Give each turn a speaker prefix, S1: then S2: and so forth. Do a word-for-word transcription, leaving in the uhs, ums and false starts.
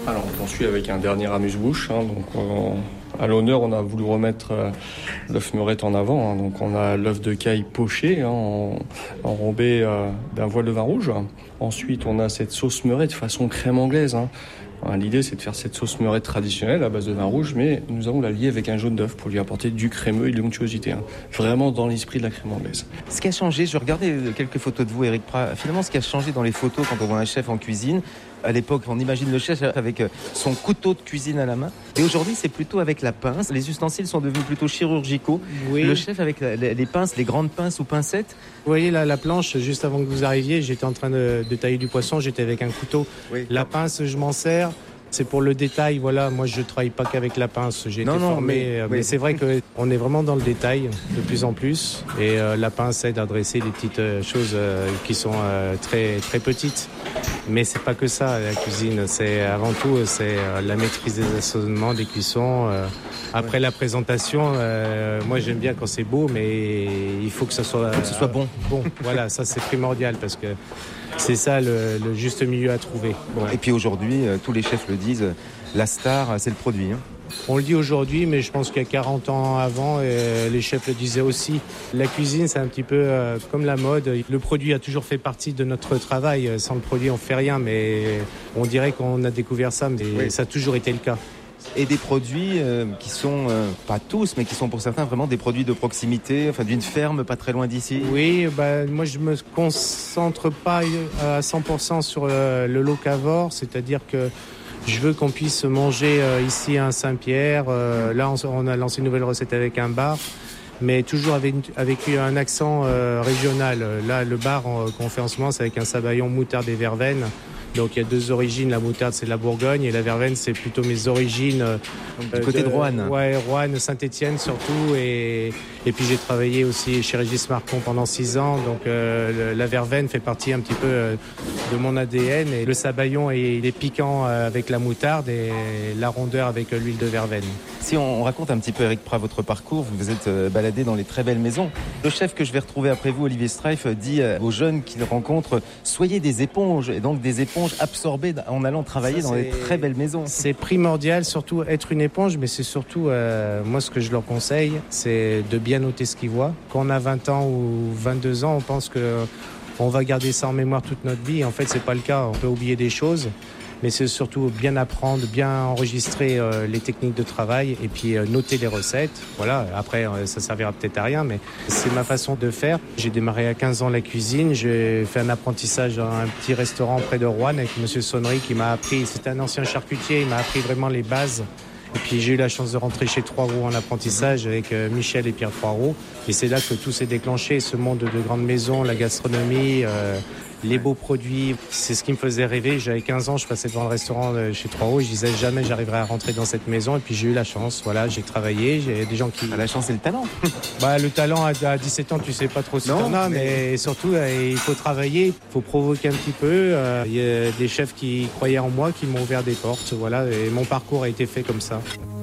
S1: Alors on poursuit avec un dernier amuse-bouche. Hein, donc on, à l'honneur, on a voulu remettre euh, l'œuf meurette en avant. Hein, donc on a l'œuf de caille poché, hein, en, enrobé euh, d'un voile de vin rouge. Ensuite, on a cette sauce meurette façon crème anglaise. Hein. L'idée, c'est de faire cette sauce meurette traditionnelle à base de vin rouge, mais nous allons la lier avec un jaune d'œuf pour lui apporter du crémeux et de l'onctuosité. Hein. Vraiment dans l'esprit de la crème anglaise.
S2: Ce qui a changé, je regardais quelques photos de vous, Éric Prat. Finalement, ce qui a changé dans les photos quand on voit un chef en cuisine, à l'époque, on imagine le chef avec son couteau de cuisine à la main. Et aujourd'hui, c'est plutôt avec la pince. Les ustensiles sont devenus plutôt chirurgicaux. Oui. Le chef avec les pinces, les grandes pinces ou pincettes.
S3: Vous voyez là, la planche, juste avant que vous arriviez, j'étais en train de, de tailler du poisson, j'étais avec un couteau. Oui. La pince, je m'en sers. C'est pour le détail, voilà. Moi, je ne travaille pas qu'avec la pince. J'ai non, été non, formé, mais, mais oui. c'est vrai qu'on est vraiment dans le détail de plus en plus. Et euh, la pince aide à dresser des petites euh, choses euh, qui sont euh, très très petites. Mais c'est pas que ça, la cuisine. C'est avant tout, c'est euh, la maîtrise des assaisonnements, des cuissons. Euh, après ouais. la présentation, euh, moi j'aime bien quand c'est beau, mais il faut que ça soit,
S2: que ce soit bon.
S3: Bon, voilà, ça c'est primordial parce que. C'est ça le, le juste milieu à trouver.
S2: Bon, et puis aujourd'hui, euh, tous les chefs le disent, la star, c'est le produit. Hein.
S3: On le dit aujourd'hui, mais je pense qu'il y a quarante ans avant, euh, les chefs le disaient aussi. La cuisine, c'est un petit peu euh, comme la mode. Le produit a toujours fait partie de notre travail. Sans le produit, on ne fait rien, mais on dirait qu'on a découvert ça, mais oui. ça a toujours été le cas.
S2: Et des produits euh, qui sont, euh, pas tous, mais qui sont pour certains vraiment des produits de proximité, enfin d'une ferme pas très loin d'ici.
S3: Oui, bah, moi je me concentre pas à cent pour cent sur euh, le locavore, c'est-à-dire que je veux qu'on puisse manger euh, ici à Saint-Pierre. Euh, là, on, on a lancé une nouvelle recette avec un bar, mais toujours avec, avec un accent euh, régional. Là, le bar euh, qu'on fait en ce moment, c'est avec un sabayon moutarde et verveine. Donc il y a deux origines, la moutarde c'est de la Bourgogne et la verveine c'est plutôt mes origines euh,
S2: du côté de, de Roanne.
S3: Ouais, Roanne, Saint-Étienne surtout et et puis j'ai travaillé aussi chez Régis Marcon pendant six ans, donc euh, la verveine fait partie un petit peu euh, de mon A D N et le sabayon il est piquant euh, avec la moutarde et la rondeur avec euh, l'huile de verveine.
S2: Si on, on raconte un petit peu, Éric Prat, votre parcours, vous vous êtes euh, baladé dans les très belles maisons. Le chef que je vais retrouver après vous, Olivier Streif, dit euh, aux jeunes qu'il rencontre, soyez des éponges et donc des éponges absorbées en allant travailler Ça, dans les très belles maisons.
S3: C'est primordial, surtout être une éponge, mais c'est surtout, euh, moi ce que je leur conseille, c'est de bien noter ce qu'ils voient. Quand on a vingt ans ou vingt-deux ans, on pense qu'on va garder ça en mémoire toute notre vie. En fait, c'est pas le cas, on peut oublier des choses. Mais c'est surtout bien apprendre, bien enregistrer euh, les techniques de travail et puis euh, noter les recettes. Voilà, après, euh, ça servira peut-être à rien, mais c'est ma façon de faire. J'ai démarré à quinze ans la cuisine. J'ai fait un apprentissage dans un petit restaurant près de Roanne avec Monsieur Sonnery qui m'a appris, c'était un ancien charcutier, il m'a appris vraiment les bases. Et puis j'ai eu la chance de rentrer chez Trois-Roues en apprentissage avec euh, Michel et Pierre Trois-Roues. Et c'est là que tout s'est déclenché, ce monde de grandes maisons, la gastronomie, euh, les beaux produits. C'est ce qui me faisait rêver. J'avais quinze ans, je passais devant le restaurant chez Trois-Roues et je disais jamais j'arriverai à rentrer dans cette maison. Et puis j'ai eu la chance, voilà, j'ai travaillé, j'ai des gens qui...
S2: Ah, la chance et le talent.
S3: Bah, le talent, à dix-sept ans, tu sais pas trop si t'en as, mais... mais surtout, il faut travailler, il faut provoquer un petit peu. Il y a des chefs qui croyaient en moi, qui m'ont ouvert des portes, voilà, et mon parcours a été fait comme ça.